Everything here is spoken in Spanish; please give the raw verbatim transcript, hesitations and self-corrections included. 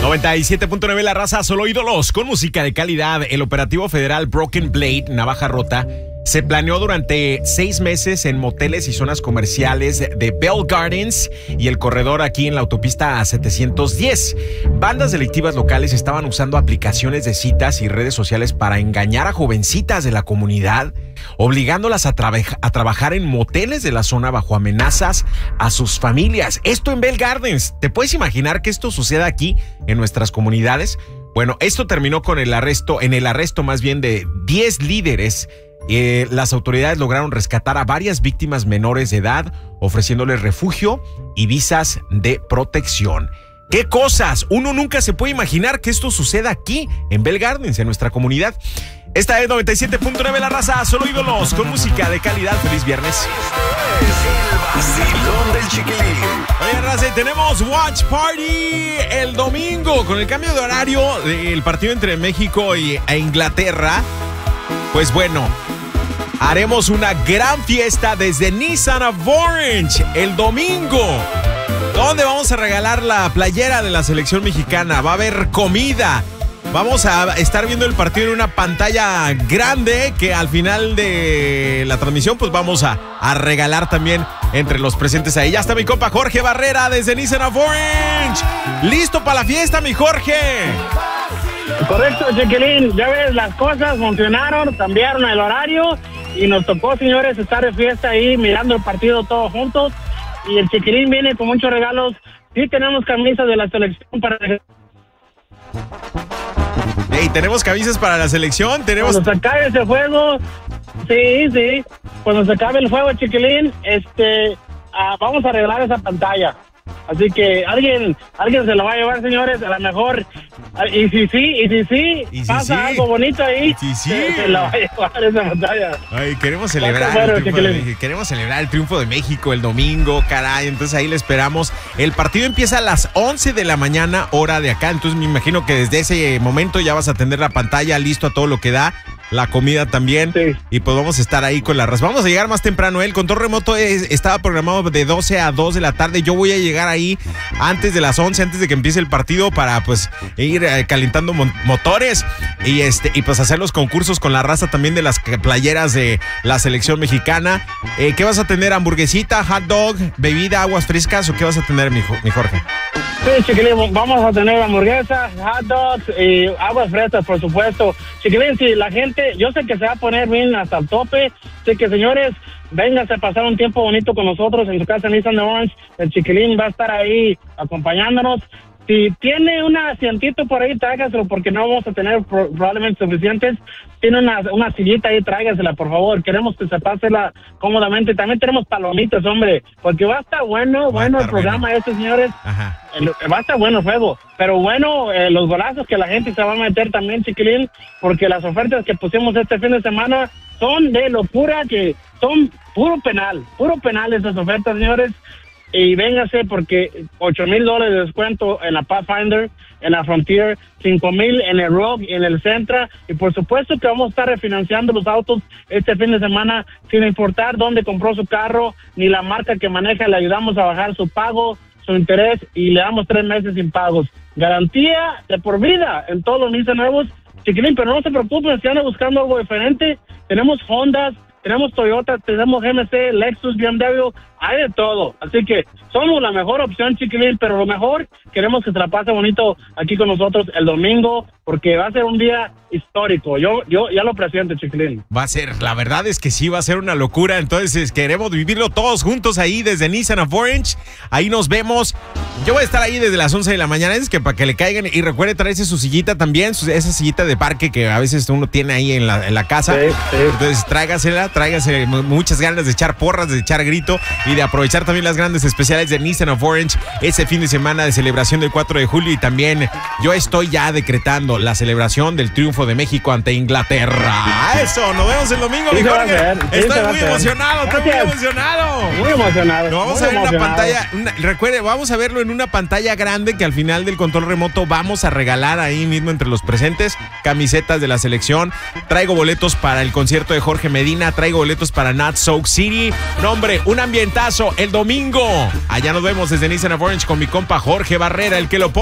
noventa y siete punto nueve La Raza, solo ídolos con música de calidad. El operativo federal Broken Blade, Navaja Rota, se planeó durante seis meses en moteles y zonas comerciales de Bell Gardens y el corredor aquí en la autopista setecientos diez. Bandas delictivas locales estaban usando aplicaciones de citas y redes sociales para engañar a jovencitas de la comunidad, obligándolas a, traba- a trabajar en moteles de la zona bajo amenazas a sus familias. Esto en Bell Gardens. ¿Te puedes imaginar que esto suceda aquí en nuestras comunidades? Bueno, esto terminó con el arresto, en el arresto más bien de diez líderes. Eh, las autoridades lograron rescatar a varias víctimas menores de edad, ofreciéndoles refugio y visas de protección. ¡Qué cosas! Uno nunca se puede imaginar que esto suceda aquí, en Bell Gardens, en nuestra comunidad. Esta es noventa y siete punto nueve La Raza, solo ídolos con música de calidad. Feliz viernes. Este es el vacilón del Chiquilín. Oye, Raza, tenemos Watch Party el domingo con el cambio de horario del partido entre México y, e Inglaterra. Pues bueno, haremos una gran fiesta desde Nissan of Orange el domingo, donde vamos a regalar la playera de la selección mexicana. Va a haber comida. Vamos a estar viendo el partido en una pantalla grande que al final de la transmisión pues vamos a, a regalar también entre los presentes ahí. Ya está mi compa Jorge Barrera desde Nissan of Orange. ¿Listo para la fiesta, mi Jorge? Correcto, Chiquilín. Ya ves, las cosas funcionaron, cambiaron el horario y nos tocó, señores, estar de fiesta ahí mirando el partido todos juntos. Y el Chiquilín viene con muchos regalos. Sí tenemos camisas de la selección para... Hey, tenemos camisas para la selección, tenemos... Cuando se acabe ese juego, sí, sí, cuando se acabe el juego, Chiquilín, este, ah, vamos a regalar esa pantalla. Así que alguien, alguien se lo va a llevar, señores, a lo mejor. Y si sí, y si sí, y si pasa sí, algo bonito ahí, si sí. se, se lo va a llevar esa pantalla. Ay, queremos celebrar, Bueno, el triunfo de, Chiquilín. queremos celebrar el triunfo de México el domingo, caray. Entonces ahí le esperamos. El partido empieza a las once de la mañana, hora de acá. Entonces me imagino que desde ese momento ya vas a tener la pantalla listo a todo lo que da. La comida también, sí. Y pues vamos a estar ahí con la raza. Vamos a llegar más temprano. El control remoto es, estaba programado de doce a dos de la tarde. Yo voy a llegar ahí antes de las once, antes de que empiece el partido, para pues ir eh, calentando mo- motores y este y pues hacer los concursos con la raza también de las playeras de la selección mexicana. Eh, ¿Qué vas a tener? ¿Hamburguesita, hot dog, bebida, aguas frescas o qué vas a tener, mi, mi Jorge? Sí, Chiquilín, vamos a tener hamburguesas, hot dogs y aguas frescas, por supuesto. Chiquilín, si la gente, yo sé que se va a poner bien hasta el tope, así que, señores, vénganse a pasar un tiempo bonito con nosotros en su casa Nissan de Orange. El Chiquilín va a estar ahí acompañándonos. Si tiene un asientito por ahí, tráigaselo, porque no vamos a tener pro- probablemente suficientes. Tiene una, una sillita ahí, tráigasela, por favor. Queremos que se pásela cómodamente. También tenemos palomitas, hombre, porque va a estar bueno, Va bueno a el estar programa bueno. este, señores. Ajá. El- va a estar bueno el juego, pero bueno, eh, los golazos que la gente se va a meter también, Chiquilín, porque las ofertas que pusimos este fin de semana son de locura, que son puro penal, puro penal esas ofertas, señores. Y véngase, porque ocho mil dólares de descuento en la Pathfinder, en la Frontier, cinco mil en el Rogue y en el Sentra. Y por supuesto que vamos a estar refinanciando los autos este fin de semana, sin importar dónde compró su carro, ni la marca que maneja. Le ayudamos a bajar su pago, su interés, y le damos tres meses sin pagos. Garantía de por vida en todos los Nissan nuevos. Chiquilín, pero no se preocupen si andan buscando algo diferente. Tenemos Hondas, tenemos Toyota, tenemos G M C, Lexus, B M W, hay de todo. Así que somos la mejor opción, Chiquilín, pero lo mejor, queremos que se la pase bonito aquí con nosotros el domingo, porque va a ser un día histórico. Yo yo ya lo presiento, Chiquilín. Va a ser, la verdad es que sí, va a ser una locura. Entonces queremos vivirlo todos juntos ahí desde Nissan of Orange. Ahí nos vemos. Yo voy a estar ahí desde las once de la mañana. Es que para que le caigan. Y recuerde traerse su sillita también, su, esa sillita de parque que a veces uno tiene ahí en la, en la casa. Sí, sí. Entonces tráigasela, tráigase muchas ganas de echar porras, de echar grito y de aprovechar también las grandes especiales de Nissan of Orange ese fin de semana de celebración del cuatro de julio. Y también yo estoy ya decretando la celebración del triunfo de México ante Inglaterra. Eso, nos vemos el domingo, Sí mi se va a Jorge. hacer, sí Estoy se va a muy hacer. emocionado, estoy muy Gracias. emocionado. Muy emocionado. Lo vamos muy a ver en una emocionado. pantalla, una- recuerde, vamos a verlo en una pantalla grande que al final del control remoto vamos a regalar ahí mismo entre los presentes camisetas de la selección. Traigo boletos para el concierto de Jorge Medina, traigo boletos para Not Soak City. No, hombre, un ambientazo el domingo. Allá nos vemos desde Nissan of Orange con mi compa Jorge Barrera, el que lo pone.